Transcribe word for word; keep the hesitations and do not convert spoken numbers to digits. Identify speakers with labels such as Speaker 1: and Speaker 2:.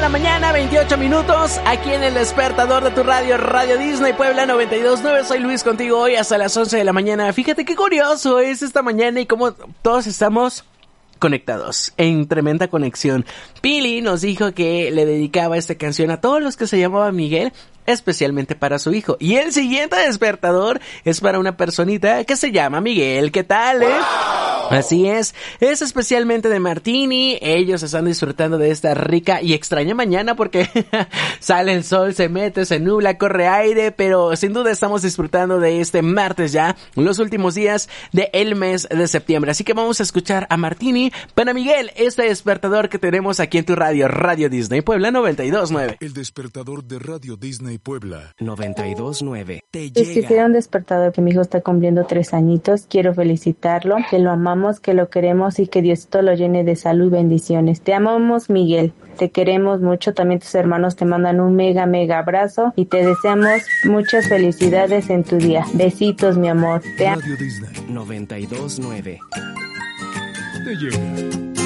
Speaker 1: la mañana, veintiocho minutos, aquí en el despertador de tu radio, Radio Disney Puebla noventa y dos punto nueve. Soy Luis contigo hoy hasta las once de la mañana. Fíjate qué curioso es esta mañana y cómo todos estamos conectados, en tremenda conexión. Pili nos dijo que le dedicaba esta canción a todos los que se llamaban Miguel, especialmente para su hijo. Y el siguiente despertador es para una personita que se llama Miguel. ¿Qué tal, eh? Wow. Así es, es especialmente de Martini. Ellos están disfrutando de esta rica y extraña mañana porque sale el sol, se mete, se nubla, corre aire, pero sin duda estamos disfrutando de este martes ya, los últimos días del mes de septiembre. Así que vamos a escuchar a Martini para Miguel, este despertador que tenemos aquí en tu radio, Radio Disney Puebla noventa y dos punto nueve.
Speaker 2: El despertador de Radio Disney Puebla
Speaker 3: noventa y dos punto nueve. Te
Speaker 4: Les quisiera un despertador que mi hijo está cumpliendo tres añitos. Quiero felicitarlo, que lo amamos, que lo queremos y que Diosito lo llene de salud y bendiciones. Te amamos, Miguel. Te queremos mucho. También tus hermanos te mandan un mega, mega abrazo y te deseamos muchas felicidades en tu día. Besitos, mi amor. Te amo.
Speaker 2: Radio Disney
Speaker 3: noventa y dos punto nueve.
Speaker 2: Te llega.